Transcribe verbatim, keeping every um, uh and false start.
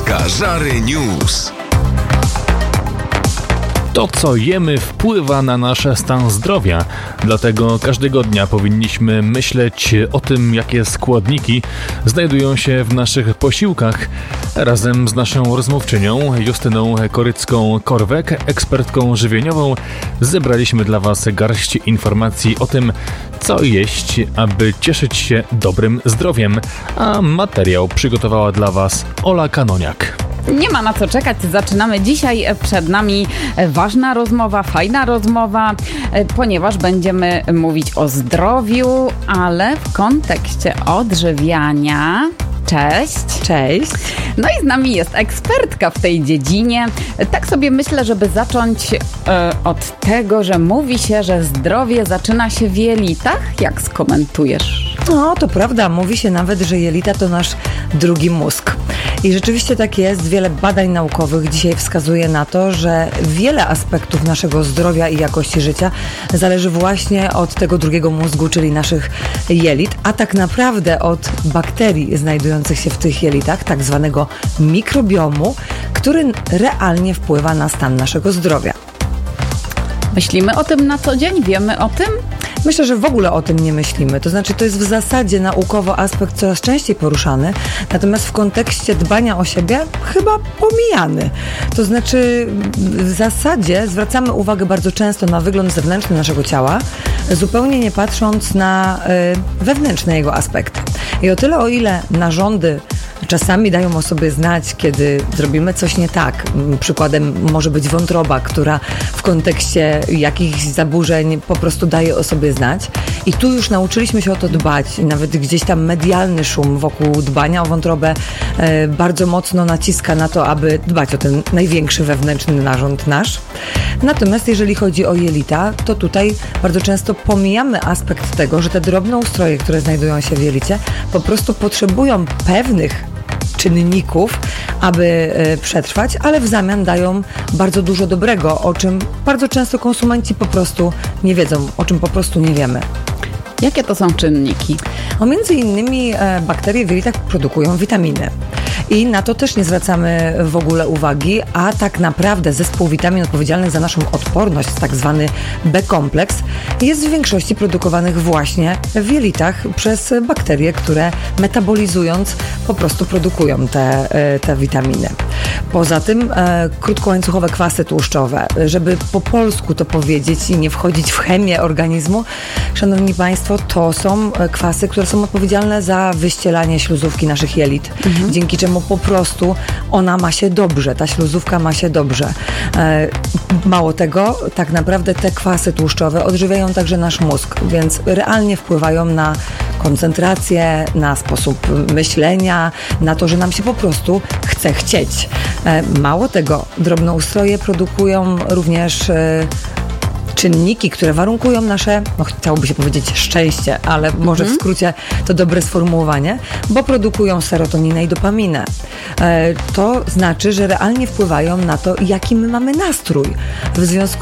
Dawka Żary News. To, co jemy, wpływa na nasz stan zdrowia. Dlatego każdego dnia powinniśmy myśleć o tym, jakie składniki znajdują się w naszych posiłkach. Razem z naszą rozmówczynią Justyną Korycką-Korwek, ekspertką żywieniową, zebraliśmy dla Was garść informacji o tym, co jeść, aby cieszyć się dobrym zdrowiem. A materiał przygotowała dla Was Ola Kanoniak. Nie ma na co czekać, zaczynamy dzisiaj. Przed nami ważna rozmowa, fajna rozmowa, ponieważ będziemy mówić o zdrowiu, ale w kontekście odżywiania. Cześć. Cześć. No i z nami jest ekspertka w tej dziedzinie. Tak sobie myślę, żeby zacząć e, od tego, że mówi się, że zdrowie zaczyna się w jelitach. Jak skomentujesz? No, to prawda. Mówi się nawet, że jelita to nasz drugi mózg. I rzeczywiście tak jest. Wiele badań naukowych dzisiaj wskazuje na to, że wiele aspektów naszego zdrowia i jakości życia zależy właśnie od tego drugiego mózgu, czyli naszych jelit, a tak naprawdę od bakterii znajdujących się w tych jelitach, tak zwanego mikrobiomu, który realnie wpływa na stan naszego zdrowia. Myślimy o tym na co dzień? Wiemy o tym? Myślę, że w ogóle o tym nie myślimy. To znaczy, to jest w zasadzie naukowo aspekt coraz częściej poruszany, natomiast w kontekście dbania o siebie chyba pomijany. To znaczy, w zasadzie zwracamy uwagę bardzo często na wygląd zewnętrzny naszego ciała, zupełnie nie patrząc na y, wewnętrzne jego aspekty. I o tyle, o ile narządy czasami dają o sobie znać, kiedy zrobimy coś nie tak. Przykładem może być wątroba, która w kontekście jakichś zaburzeń po prostu daje o sobie znać. I tu już nauczyliśmy się o to dbać. I nawet gdzieś tam medialny szum wokół dbania o wątrobę e, bardzo mocno naciska na to, aby dbać o ten największy wewnętrzny narząd nasz. Natomiast jeżeli chodzi o jelita, to tutaj bardzo często pomijamy aspekt tego, że te drobne ustroje, które znajdują się w jelicie, po prostu potrzebują pewnych czynników, aby przetrwać, ale w zamian dają bardzo dużo dobrego, o czym bardzo często konsumenci po prostu nie wiedzą, o czym po prostu nie wiemy. Jakie to są czynniki? No, między innymi e, bakterie w jelitach produkują witaminy. I na to też nie zwracamy w ogóle uwagi, a tak naprawdę zespół witamin odpowiedzialny za naszą odporność, tak zwany B-kompleks, jest w większości produkowanych właśnie w jelitach przez bakterie, które metabolizując po prostu produkują te, te witaminy. Poza tym e, krótkołańcuchowe kwasy tłuszczowe, żeby po polsku to powiedzieć i nie wchodzić w chemię organizmu, szanowni Państwo, to są kwasy, które są odpowiedzialne za wyścielanie śluzówki naszych jelit, mhm. dzięki czemu po prostu ona ma się dobrze, ta śluzówka ma się dobrze. E, mało tego, tak naprawdę te kwasy tłuszczowe odżywiają także nasz mózg, więc realnie wpływają na koncentrację, na sposób myślenia, na to, że nam się po prostu chce chcieć. E, mało tego, drobnoustroje produkują również e, czynniki, które warunkują nasze, no chciałoby się powiedzieć szczęście, ale może w skrócie to dobre sformułowanie, bo produkują serotoninę i dopaminę. E, to znaczy, że realnie wpływają na to, jaki my mamy nastrój. W związku